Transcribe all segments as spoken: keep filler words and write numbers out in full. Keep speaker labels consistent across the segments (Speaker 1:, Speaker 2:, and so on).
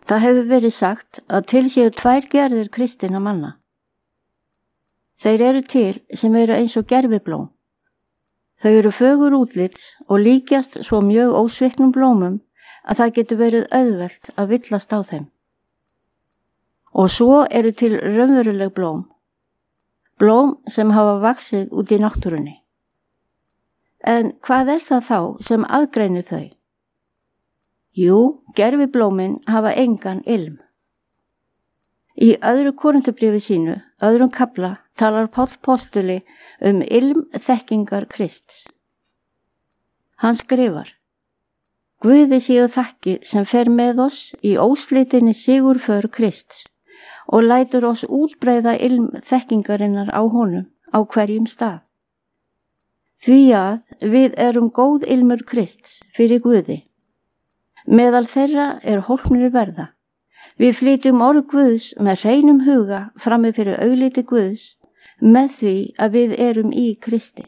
Speaker 1: Það hefur verið sagt að til séu tvær gerðir kristinna manna. Þeir eru til sem eru eins og gerviblóm. Þau eru fögur útlits og líkjast svo mjög ósviknum blómum að það getur verið auðvelt að villast á þeim. Og svo eru til raunveruleg blóm, blóm sem hafa vaxið út í náttúrunni. En hvað er það þá sem aðgreinir þau? Jú, gerviblómin hafa engan ilm. Í öðru Korinthubréfi sínu, öðrum kafla, talar Páll postuli um ilm þekkingar Krists. Hann skrifar: Guði séu þakkir sem fer með oss í óslitinni sigurför Krists og lætur oss útbreiða ilm þekkingarinnar á honum á hverjum stað. Því að við erum góð ilmur Krists fyrir Guði. Meðal þeirra er hólpnir verða. Við flytjum orð Guðs með hreinum huga frammi fyrir augliti Guðs með því að við erum í Kristi.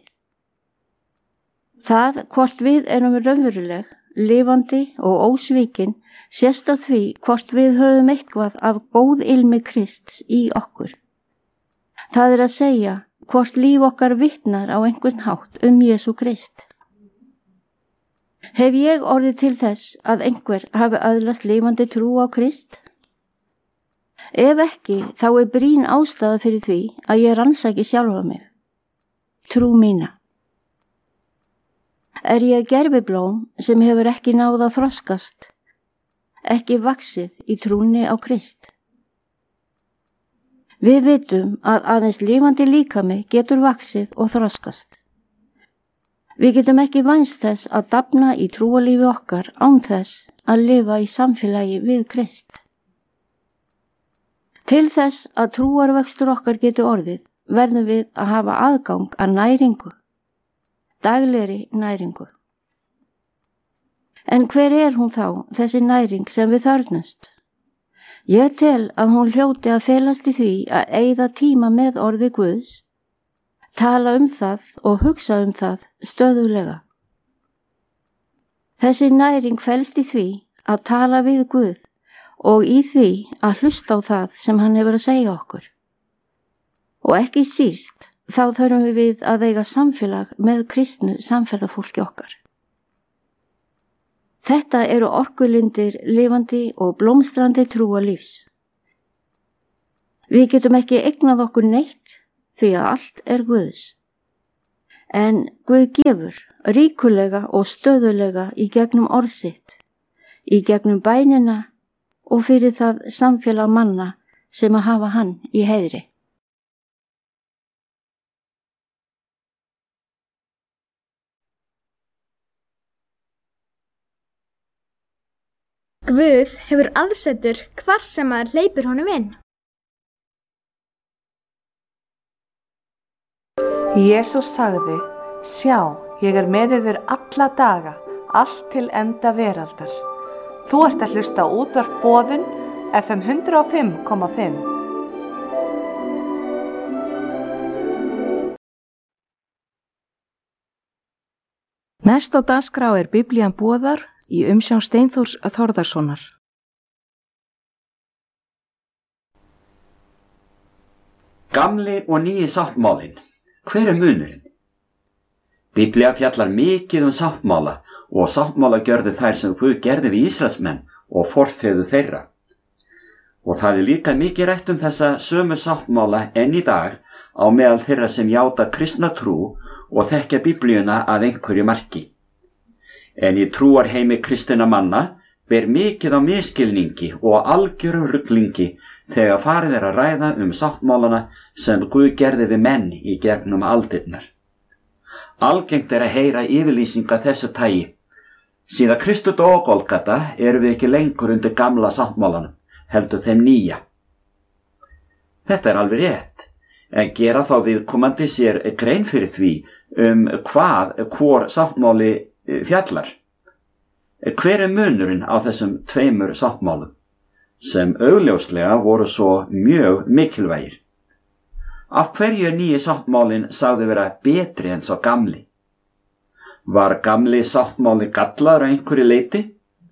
Speaker 1: Það hvort við erum raunveruleg, lifandi og ósvíkin sést á því hvort við höfum eitthvað af góð ilmi Krists í okkur. Það er að segja hvort líf okkar vitnar á einhvern hátt um Jesú Krist. Hef ég orðið til þess að einhver hafi öðlast lifandi trú á Krist? Ef ekki, þá er brýn ástæða fyrir því að ég rannsaki sjálfa mig, trú mína. Er ég gerviblóm sem hefur ekki náð að þroskast, ekki vaxið í trúnni á Krist? Við vitum að aðeins lifandi líkami getur vaxið og þroskast. Við getum ekki vænst þess að dafna í trúalífi okkar án þess að lifa í samfélagi við Krist. Til þess að trúarvöxtur okkar getur orðið, verðum við að hafa aðgang að næringu, daglegri næringu. En hver er hún þá, þessi næring sem við þörfnumst? Ég tel að hún hljóti að felast í því að eyða tíma með orði Guðs, tala um það og hugsa um það stöðulega. Þessi næring felst í því að tala við Guð og í því að hlusta á það sem hann hefur að segja okkur. Og ekki síst, þá þurfum við að eiga samfélag með kristnu samferðafólki okkar. Þetta eru orkulindir, lifandi og blómstrandi trúarlífs. Við getum ekki eignað okkur neitt því að allt er Guðs. En Guð gefur ríkulega og stöðulega í gegnum orð sitt, í gegnum bænina og fyrir það samfélag manna sem að hafa hann í heiðri.
Speaker 2: Guð hefur aðsetur hvar sem maður hleypur honum inn.
Speaker 3: Jesús sagði: Sjá, ég er með yður alla daga, allt til enda veraldar. Þú ert að hlusta á útvarp Boðun, F M hundrað og fimm komma fimm.
Speaker 4: Næst á dagskrá er Biblían Boðar í umsjón Steinþórs Þórðarsonar.
Speaker 5: Gamli og nýi sáttmálinn. Hver er munurinn? Biblía fjallar mikið um sáttmála og sáttmálagjörðir þær sem Guð gerði við Ísraelsmenn og forfeður þeirra. Og það er líka mikið rætt um þessa sömu sáttmála enn í dag á meðal þeirra sem játa kristna trú og þekkja Biblíuna að einhverju marki. En í trúarheimi kristinna manna ber mikið á misskilningi og algjörum ruglingi þegar farið er að ræða um sáttmálana sem Guð gerði við menn í gegnum aldirnar. Algengt er að heyra yfirlýsinga þessu tagi. Síðan Kristur dó á Golgata erum við ekki lengur undir gamla sáttmálanum, heldur þeim nýja. Þetta er alveg rétt, en gera þá viðkomandi sér grein fyrir því um hvað hvor sáttmáli fjallar. Hver er munurinn á þessum tveimur sáttmálum, sem augljóslega voru svo mjög mikilvægir? Af hverju er nýji sáttmálinn sagði vera betri en sá gamli? Var gamli sáttmáli gallaður á einhverju leyti?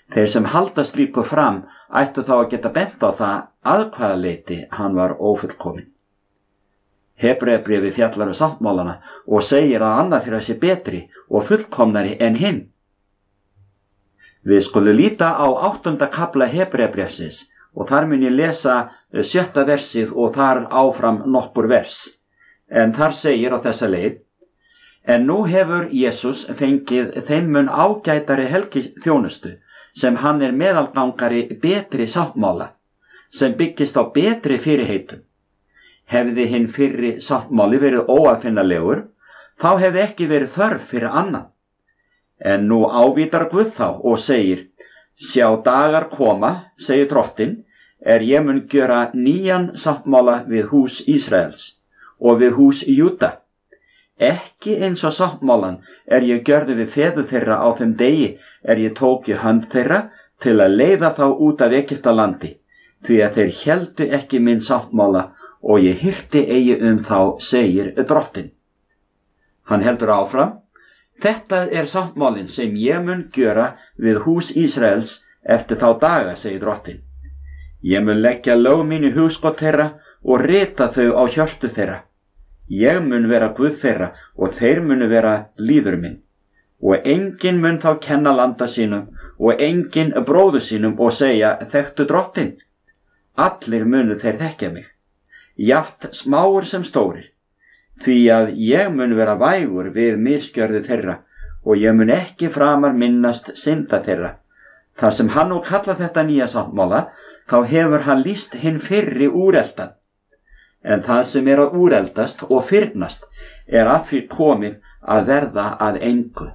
Speaker 5: Þeir sem halda slíku fram ættu þá að geta bent á það að hvaða leyti hann var ófullkominn. Hebreabréfið fjallar um sáttmálana og segir að annar þeirra sé betri og fullkomnari en hinn. Við skulum líta á áttunda kafla Hebreabréfsins og þar mun ég lesa sjötta versið og þar áfram nokkur vers. En þar segir á þessa leið: En nú hefur Jesús fengið þeim mun ágætari helgiþjónustu, sem hann er meðalgangari betri sáttmála, sem byggist á betri fyrirheitum. Hefði hinn fyrri sáttmáli verið óafinnalegur, þá hefði ekki verið þörf fyrir annan. En nú ávítar Guð þá og segir: Sjá, dagar koma, segir Drottinn, er ég mun gjöra nýjan sáttmála við hús Ísraels og við hús Júda. Ekki eins og sáttmálan er ég gjörði við feður þeirra á þeim degi er ég tók í hönd þeirra til að leiða þá út af Egyptalandi, því að þeir héldu ekki minn sáttmála og ég hirti eigi um þá, segir Drottinn. Hann heldur áfram: Þetta er sáttmálinn sem ég mun gjöra við hús Ísraels eftir þá daga, segir Drottinn. Ég mun leggja lög mín í hugskot þeirra og rita þau á hjörtu þeirra. Ég mun vera Guð þeirra og þeir munu vera líður minn. Og enginn mun þá kenna landa sínum og enginn bróður sínum og segja: Þekktu Drottinn. Allir munu þeir þekkja mig, jafnt smáir sem stórir, því að ég mun vera vægur við misgjörði þeirra og ég mun ekki framar minnast synda þeirra. Þar sem hann nú kalla þetta nýja sáttmála, þá hefur hann lýst hinn fyrri úreldan. En það sem er að úreldast og fyrnast er að því komið að verða að engu.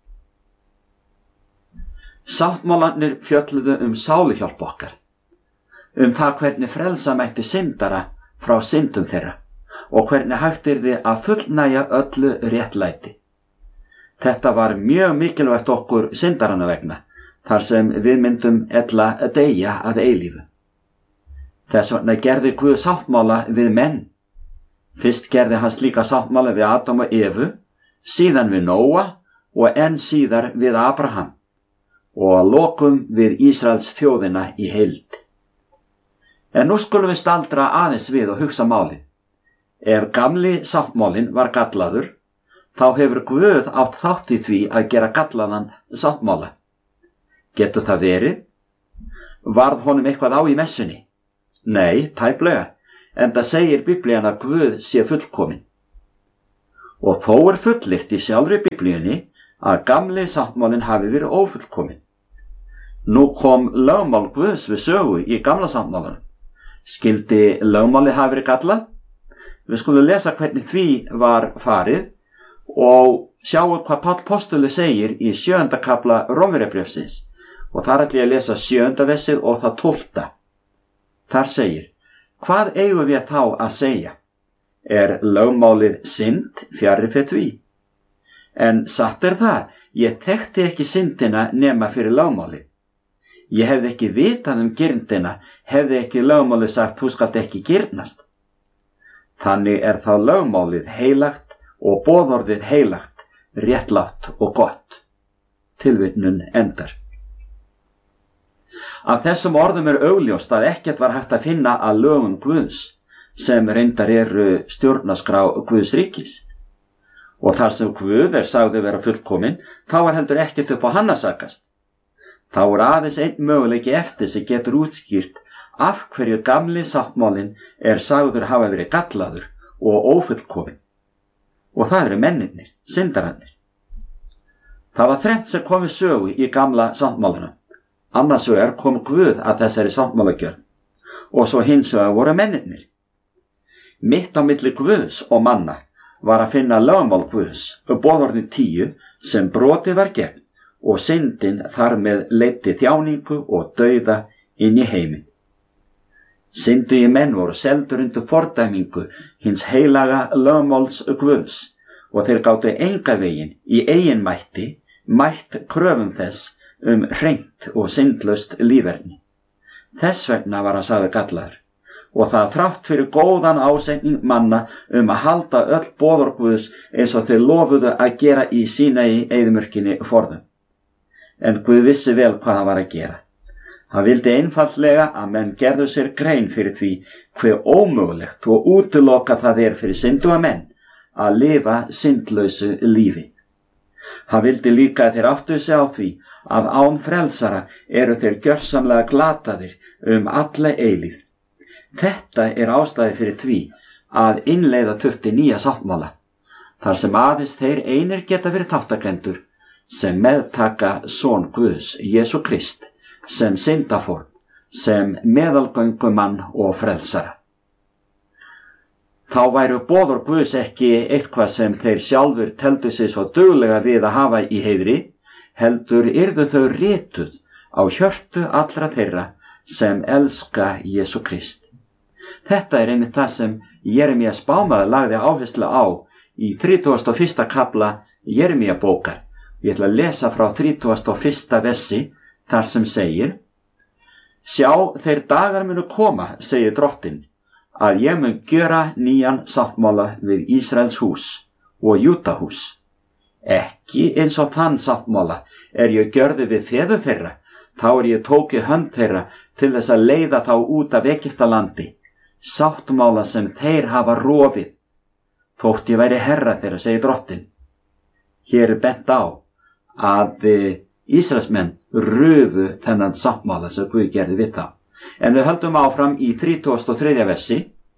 Speaker 5: Sáttmálarnir fjölluðu um sáluhjálp okkar, um það hvernig frelsa mætti syndara frá syndum þeirra og hvernig hægt yrði að fullnægja öllu réttlæti. Þetta var mjög mikilvægt okkur syndarana vegna, þar sem við myndum ella deyja að eilífu. Þess vegna gerði Guð sáttmála við menn. Fyrst gerði hann slíka sáttmála við Adam og Evu, síðan við Nóa og enn síðar við Abraham og að lokum við Ísraels þjóðina í heild. En nú skulum við staldra aðeins við og hugsa málið. Ef gamli sáttmálinn var gallaður, þá hefur Guð átt þátt í því að gera gallaðan sáttmála. Getur það verið? Varð honum eitthvað á í messunni? Nei, tæplega, en það segir Biblían að Guð sé fullkominn. Og þó er fullyrt í sjálfri Biblíunni að gamli sáttmálinn hafi verið ófullkominn. Nú kom lögmál Guðs við sögu í gamla sáttmálanum. Skyldi lögmáli hafi verið gallað? Við skulum lesa hvernig því var farið og sjáum hvað Páll postuli segir í sjöunda kafla Rómverjabréfsins, og þar ætla ég að lesa sjöunda versið og það tólfta. Þar segir: Hvað eigum við þá að segja? Er lögmálið synd? Fjarri fer því. En satt er það, ég þekkti ekki syndina nema fyrir lögmálið. Ég hefði ekki vitað um girndina, hefði ekki lögmálið sagt: Þú skalt ekki girnast. Þannig er þá lögmálið heilagt og boðorðið heilagt, réttlátt og gott. Tilvitnun endar. Af þessum orðum er augljóst að ekkert var hægt að finna að lögum Guðs, sem reyndar eru stjórnarskrá Guðs ríkis. Og þar sem Guð er sagði vera fullkominn, þá er heldur ekkert upp á hann að sakast. Þá er aðeins einn möguleiki eftir sem getur útskýrt af hverju gamli sáttmálinn er sagður hafa verið gallaður og ófullkominn. Og það eru mennirnir, syndararnir. Það var þrennt sem kom við sögu í gamla sáttmálanum. Annars vegar kom Guð að þessari sáttmálagjörð og svo hins vegar voru mennirnir. Mitt á milli Guðs og manna var að finna lögmál Guðs, boðorðin tíu, sem brotið var gegn og syndin þar með leiddi þjáningu og dauða inn í heiminn. Syndugir menn voru seldur undir fordæmingu hins heilaga lögmáls Guðs og þeir gátu enga veginn í eigin mætti mætt kröfum þess um hreint og syndlaust líferni. Þess vegna var hann sagður gallaður, og það þrátt fyrir góðan ásetning manna um að halda öll boðorð Guðs eins og þeir lofuðu að gera í Sínai eyðimörkinni forðum. en Guð vissi vel hvað hann var að gera. Hann vildi einfaldlega að menn gerðu sér grein fyrir því hve ómögulegt og útiloka það er fyrir synduga menn að lifa syndlausu lífi. Hann vildi líka að þeir áttu sig á því að án frelsara eru þeir gjörsamlega glataðir um alla eilífð. Þetta er ástæði fyrir því að innleiða þurfti nýja sáttmála, þar sem aðeins þeir einir geta verið þáttakendur sem meðtaka son Guðs, Jesú Krist, sem syndafórn, sem meðalgöngumann og frelsara. Þá væru boðorð Guðs ekki eitthvað sem þeir sjálfur teldu sig svo duglega við að hafa í heiðri, heldur yrðu þau rituð á hjörtu allra þeirra sem elska Jesú Krist. Þetta er einmitt það sem Jeremía spámaður lagði áherslu á í þrítugasta og fyrsta kafla Jeremía bókar. Ég ætla að lesa frá þrítugasta og fyrsta versi þar sem segir: Sjá, þeir dagar munu koma, segir Drottinn, að ég mun gjöra nýjan sáttmála við Ísraels hús og Júdahús. Ekki eins og þann sáttmála er ég gjörði við feður þeirra, þá er ég tóki hönd þeirra til þess að leiða þá út af Egyptalandi, sáttmála sem þeir hafa rofið, þótt ég væri herra þeirra, segir Drottinn. Hér er bent á að Ísraelsmenn rufu þennan sáttmála sem Guð gerði við þá. En við höldum áfram í þrítugasta og þriðja versi.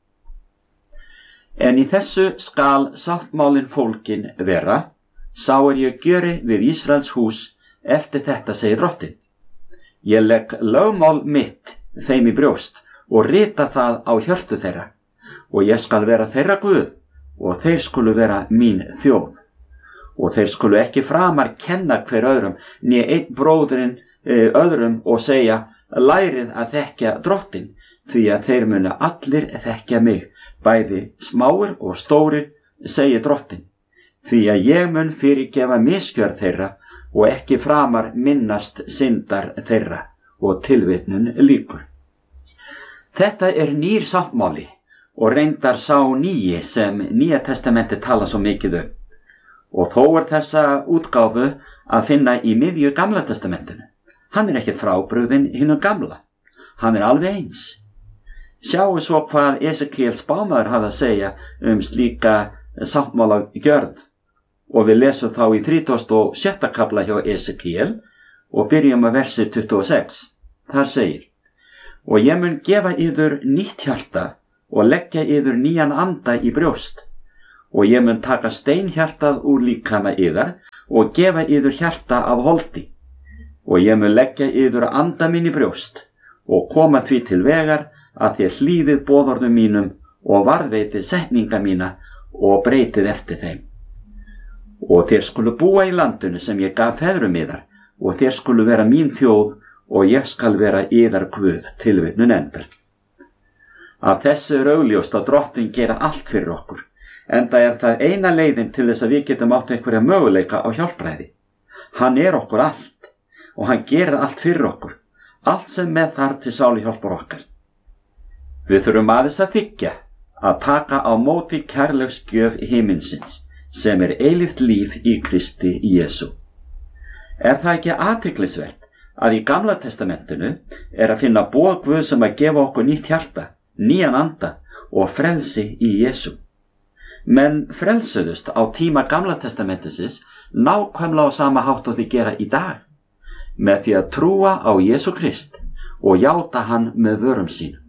Speaker 5: En í þessu skal sáttmálinn fólkin vera, sá er ég gjöri við Ísraels hús eftir þetta, segir Drottinn. Ég legg lögmál mitt þeim í brjóst og rita það á hjörtu þeirra, og ég skal vera þeirra Guð og þeir skulu vera mín þjóð. Og þeir skulu ekki framar kenna hver öðrum, né einn bróðurinn e, öðrum og segja, lærið að þekkja Drottinn, því að þeir munu allir þekkja mig, bæði smáir og stórir, segir Drottinn, því að ég mun fyrirgefa misgjörð þeirra og ekki framar minnast syndar þeirra, og tilvitnun lýkur. Þetta er nýr sáttmáli og reyndar sá nýji sem Nýja testamenti tala svo mikið um. Og þó er þessa útgáfu að finna í miðju Gamla testamentinu. Hann er ekkert frábrugðinn hinu gamla. Hann er alveg eins. Sjáu svo hvað Esekiel spámaður hafði að segja um slíka sáttmála gjörð. Og við lesum þá í þrítugasta og sjötta kafla hjá Esekiel og byrjum að versi tuttugu og sex. Þar segir: Og ég mun gefa yður nýtt hjarta og leggja yður nýjan anda í brjóst. Og ég mun taka steinhjartað úr líkama yðar og gefa yður hjarta af holdi. Og ég mun leggja yður anda minn í brjóst og koma því til vegar að þér hlýðið boðorðum mínum og varðveitið setninga mína og breytið eftir þeim. Og þér skulu búa í landinu sem ég gaf feðrum yðar, og þér skulu vera mín þjóð og ég skal vera yðar Guð, tilvitnun endar. Af þessu er augljóst að Drottinn gera allt fyrir okkur. Enda er það eina leiðin til þess að við getum átt einhverja möguleika á hjálpræði. Hann er okkur allt og hann gerir allt fyrir okkur, allt sem með þar til sálu hjálpar okkar. Við þurfum aðeins að þiggja að taka á móti kærleiksgjöf himinsins sem er eilíft líf í Kristi Jesú. Er það ekki athyglisvert að í Gamla testamentinu er að finna boð Guð sem að gefa okkur nýtt hjarta, nýjan anda og frelsi í Jesú? Menn frelsuðust á tíma Gamla testamentisins nákvæmlega á sama hátt og því gera í dag, með því að trúa á Jesú Krist og játa hann með vörum sínum.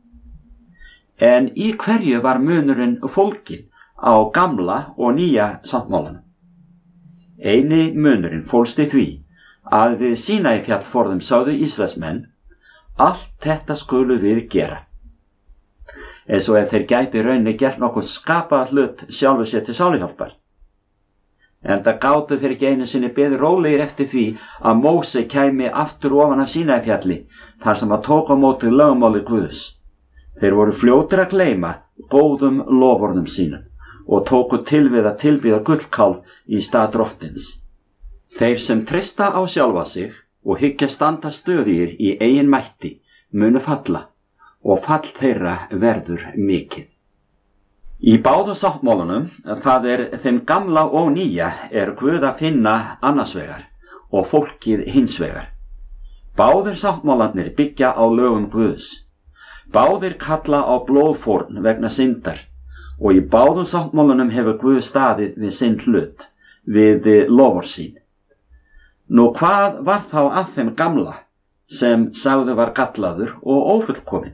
Speaker 5: En í hverju var munurinn fólginn á gamla og nýja sáttmálanum? Eini munurinn fólst í því að við Sínaífjall forðum sögðu Ísraelsmenn: allt þetta skulu við gera. Eins og ef þeir gæti rauninni gert nokkuð skapað hlut sjálfu sér til sáluhjálpar. En það gátu þeir ekki einu sinni beðið rólegir eftir því að Móse kæmi aftur ofan af Sínaífjalli, þar sem að tók á móti lögmáli Guðs. Þeir voru fljótir að gleyma góðum loforðum sínum og tóku til við að tilbýða gullkálf í stað Drottins. Þeir sem treysta á sjálfa sig og hyggja standa stöðugir í eigin mætti munu falla, og fall þeirra verður mikið. Í báðum sáttmálunum, það er þeim gamla og nýja, er Guð að finna annars vegar og fólkið hins vegar. Báðir sáttmálarnir byggja á lögum Guðs. Báðir kalla á blóðfórn vegna syndar og í báðum sáttmálanum hefur Guð staðið við sinn hlut, við lofur sín. Nú hvað var þá að þeim gamla sem sagði var gallaður og ófullkominn?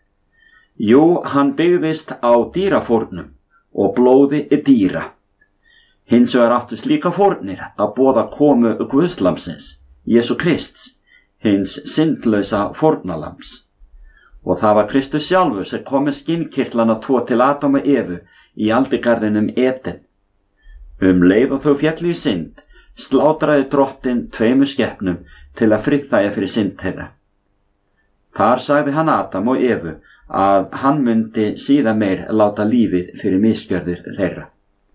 Speaker 5: Jú, hann byggðist á dýrafórnum og blóði dýra. Hins vegar áttu slíka fórnir að boða komu Guðslamsins, Jesú Krists, hins syndlausa fórnalams. Og það var Kristus sjálfur sem kom með skinnkirtlana tvo til Adam og Evu í aldigarðinum Eden. Um leið og þau féllu í synd, slátraði drottinn tveimur skepnum til að friðþægja fyrir synd þeirra. Þar sagði hann Adam og Evu að hann myndi síðan meir láta lífið fyrir misgjörðir þeirra.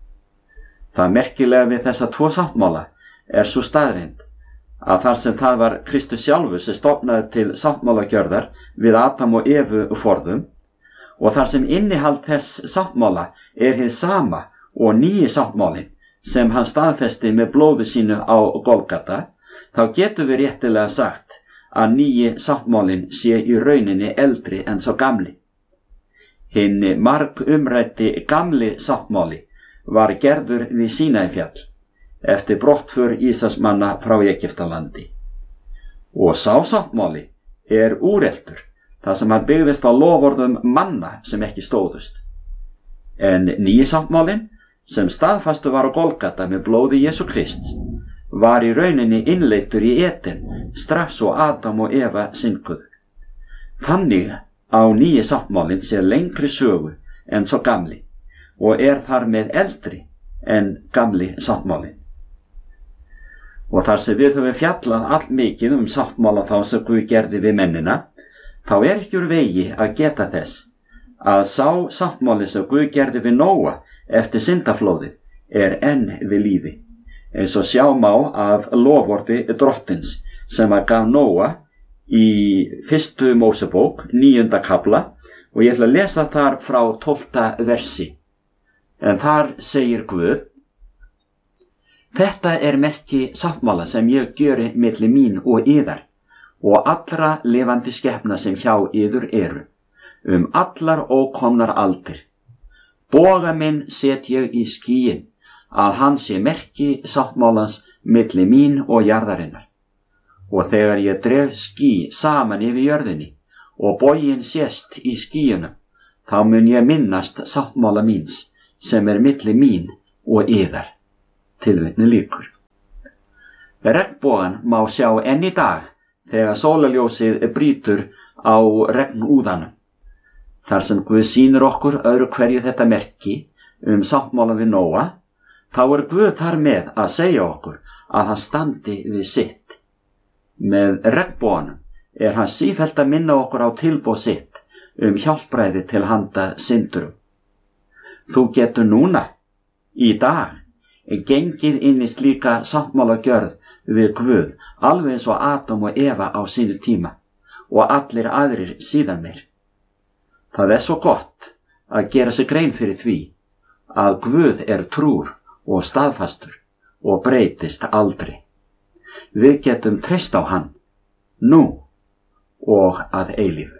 Speaker 5: Það merkilega við þessa tvo sáttmála er svo staðreind að þar sem það var Kristus sjálfur sem stofnaði til sáttmálagjörðar við Adam og Evu forðum og þar sem innihald þess sáttmála er hið sama og nýji sáttmálin sem hann staðfesti með blóði sínu á Golgata, þá getur við réttilega sagt að nýji sáttmálin sé í rauninni eldri en sá gamli. Hinn marg umræddi gamli sáttmáli var gerður við Sínaífjall eftir brottför Ísraelsmanna frá Egyptalandi. Og sá sáttmáli er úreltur, þar sem hann byggðist á loforðum manna sem ekki stóðust. En nýji sáttmálin, sem staðfastu var á Golgata með blóði Jesú Krists, var í rauninni innleiddur í Eden strax og Adam og Eva syndguðu. Þannig á nýji sáttmálin sér lengri sögu en svo gamli og er þar með eldri en gamli sáttmálin. Og þar sem við höfum fjallað allmikið um sáttmála þá sem Guð gerði við mennina, þá er ekki úr vegi að geta þess að sá sáttmáli sem Guð gerði við Nóa eftir syndaflóðið er enn við lífi, eins og sjá má af loforði drottins sem að gaf Nóa í fyrstu Mósebók, níunda kafla, og ég ætla að lesa þar frá tólfta versi. En þar segir Guð: Þetta er merki sáttmála sem ég gjöri milli mín og yðar og allra lifandi skepna sem hjá yður eru, um allar ókomnar aldir. Boga minn set ég í skýin, að hann sé merki sáttmálans milli mín og jarðarinnar. Og þegar ég dreg ský saman yfir jörðinni og boginn sést í skýjunum, þá mun ég minnast sáttmála míns sem er milli mín og yðar. Tilvitni lýkur. Regnbogan má sjá enn í dag þegar sólarljósið brýtur á regnúðanum. Þar sem Guð sýnir okkur öðru hverju þetta merki um sáttmálan við Nóa, þá er Guð þar með að segja okkur að hann standi við sitt. Með regnboganum er hann sífellt að minna okkur á tilboð sitt um hjálpræði til handa syndurum. Þú getur núna, í dag, gengið inn í slíka sáttmálagjörð við Guð, alveg eins og Adam og Eva á sínu tíma og allir aðrir síðan meir. Það er svo gott að gera sig grein fyrir því að Guð er trúr og staðfastur og breytist aldrei. Við getum treyst á hann, nú og að eilífu.